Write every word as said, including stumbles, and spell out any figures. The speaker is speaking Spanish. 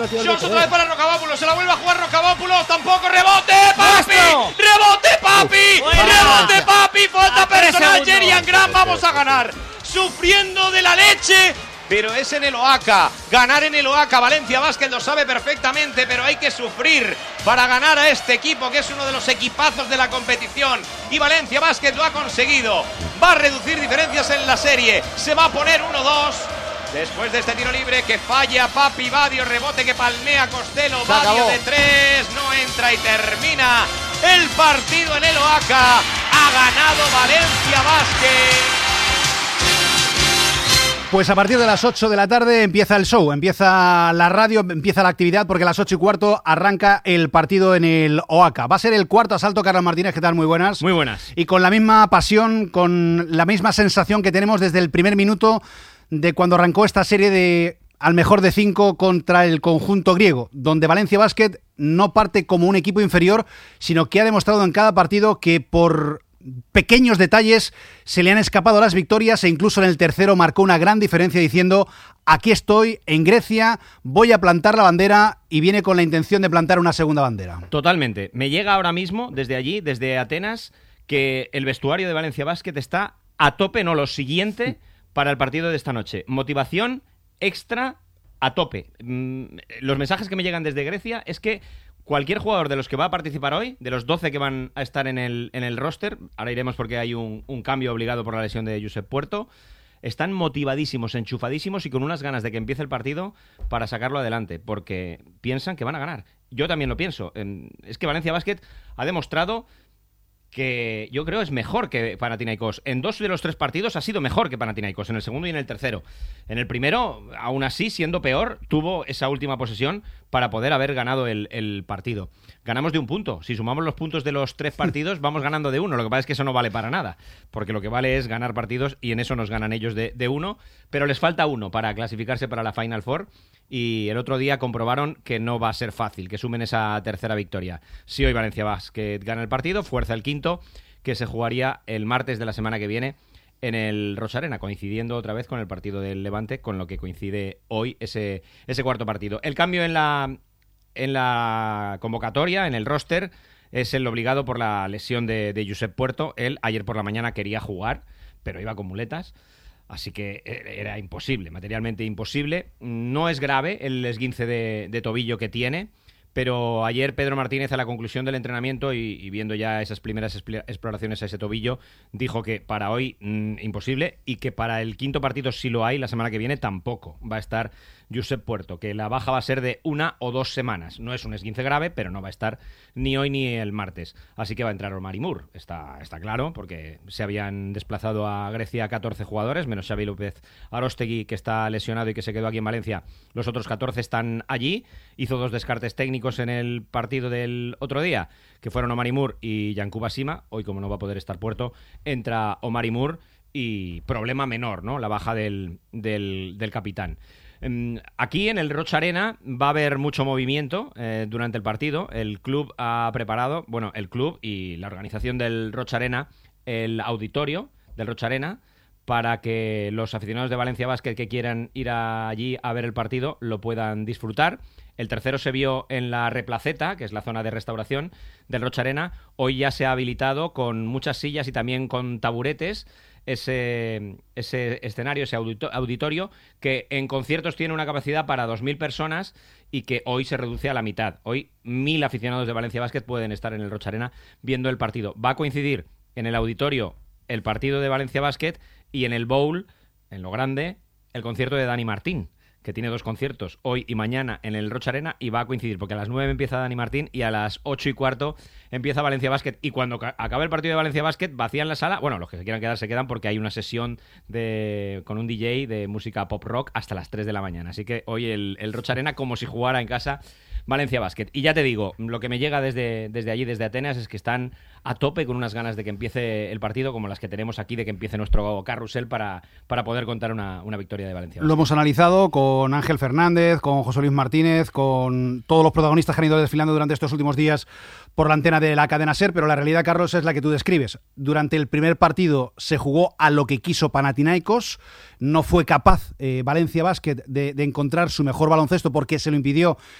Shots otra vez para Rocabópulos, se la vuelve a jugar Rocabópulos, tampoco, rebote, Papi, ¡Maestro! rebote, Papi, Buena. rebote, Papi, falta A tres personal, segundos. Jerian Grant, vamos a ganar, sufriendo de la leche, pero es en el Oaca, ganar en el Oaca, Valencia Basket lo sabe perfectamente, pero hay que sufrir para ganar a este equipo que es uno de los equipazos de la competición, y Valencia Basket lo ha conseguido, va a reducir diferencias en la serie, se va a poner uno dos. Después de este tiro libre que falla Papi, Badio, rebote que palmea Costello, Se Badio acabó. de tres, no entra y termina el partido en el Oaca. Ha ganado Valencia Basket. Pues a partir de las ocho de la tarde empieza el show, empieza la radio, empieza la actividad, porque a las ocho y cuarto arranca el partido en el Oaca. Va a ser el cuarto asalto. Carlos Martínez, ¿qué tal? Muy buenas. Muy buenas. Y con la misma pasión, con la misma sensación que tenemos desde el primer minuto de cuando arrancó esta serie de al mejor de cinco contra el conjunto griego, donde Valencia Basket no parte como un equipo inferior, sino que ha demostrado en cada partido que por pequeños detalles se le han escapado las victorias, e incluso en el tercero marcó una gran diferencia diciendo: aquí estoy en Grecia, voy a plantar la bandera, y viene con la intención de plantar una segunda bandera. Totalmente. Me llega ahora mismo, desde allí, desde Atenas, que el vestuario de Valencia Basket está a tope, no lo siguiente, para el partido de esta noche. Motivación extra a tope. Mm, Los mensajes que me llegan desde Grecia es que cualquier jugador de los que va a participar hoy, de los doce que van a estar en el, en el roster, ahora iremos porque hay un, un cambio obligado por la lesión de Josep Puerto, están motivadísimos, enchufadísimos y con unas ganas de que empiece el partido para sacarlo adelante, porque piensan que van a ganar. Yo también lo pienso. Es que Valencia Basket ha demostrado que yo creo es mejor que Panathinaikos. En dos de los tres partidos ha sido mejor que Panathinaikos, en el segundo y en el tercero. En el primero, aún así, siendo peor, tuvo esa última posesión para poder haber ganado el, el partido. Ganamos de un punto. Si sumamos los puntos de los tres partidos, vamos ganando de uno. Lo que pasa es que eso no vale para nada, porque lo que vale es ganar partidos, y en eso nos ganan ellos de, de uno, pero les falta uno para clasificarse para la Final Four. Y el otro día comprobaron que no va a ser fácil, que sumen esa tercera victoria. Si hoy Valencia Basket gana el partido, fuerza el quinto, que se jugaría el martes de la semana que viene en el Rocha Arena, coincidiendo otra vez con el partido del Levante, con lo que coincide hoy ese, ese cuarto partido. El cambio en la, en la convocatoria, en el roster, es el obligado por la lesión de, de Josep Puerto. Él ayer por la mañana quería jugar, pero iba con muletas. Así que era imposible, materialmente imposible. No es grave el esguince de, de tobillo que tiene, pero ayer Pedro Martínez, a la conclusión del entrenamiento y, y viendo ya esas primeras exploraciones a ese tobillo, dijo que para hoy mmm, imposible, y que para el quinto partido, si lo hay, la semana que viene tampoco va a estar Josep Puerto, que la baja va a ser de una o dos semanas. No es un esguince grave, pero no va a estar ni hoy ni el martes. Así que va a entrar Omari Moore, está, está claro, porque se habían desplazado a Grecia catorce jugadores, menos Xavi López Arostegui, que está lesionado y que se quedó aquí en Valencia. Los otros catorce están allí. Hizo dos descartes técnicos en el partido del otro día, que fueron Omari Moore y Yankuba Sima. Hoy, como no va a poder estar Puerto, entra Omari Moore, y problema menor, ¿no? La baja del, del, del capitán. Aquí en el Rocha Arena va a haber mucho movimiento eh, durante el partido. El club ha preparado, bueno, el club y la organización del Rocha Arena, el auditorio del Rocha Arena, para que los aficionados de Valencia Basket que quieran ir allí a ver el partido lo puedan disfrutar. El tercero se vio en la Replaceta, que es la zona de restauración del Rocha Arena. Hoy ya se ha habilitado con muchas sillas y también con taburetes ese, ese escenario, ese auditorio, que en conciertos tiene una capacidad para dos mil personas y que hoy se reduce a la mitad. Hoy mil aficionados de Valencia Basket pueden estar en el Rocha Arena viendo el partido. Va a coincidir en el auditorio el partido de Valencia Basket y en el bowl, en lo grande, el concierto de Dani Martín, que tiene dos conciertos hoy y mañana en el Rocha Arena, y va a coincidir porque a las nueve empieza Dani Martín y a las ocho y cuarto empieza Valencia Basket, y cuando ca- acabe el partido de Valencia Basket vacían la sala. Bueno, los que se quieran quedar se quedan, porque hay una sesión de con un D J de música pop rock hasta las tres de la mañana, así que hoy el, el Rocha Arena como si jugara en casa Valencia Basket. Y ya te digo, lo que me llega desde, desde allí, desde Atenas, es que están a tope con unas ganas de que empiece el partido, como las que tenemos aquí, de que empiece nuestro carrusel para, para poder contar una, una victoria de Valencia Basket. Lo hemos analizado con Ángel Fernández, con José Luis Martínez, con todos los protagonistas que han ido desfilando durante estos últimos días por la antena de la cadena SER, pero la realidad, Carlos, es la que tú describes. Durante el primer partido se jugó a lo que quiso Panathinaikos, no fue capaz eh, Valencia Basket de, de encontrar su mejor baloncesto porque se lo impidió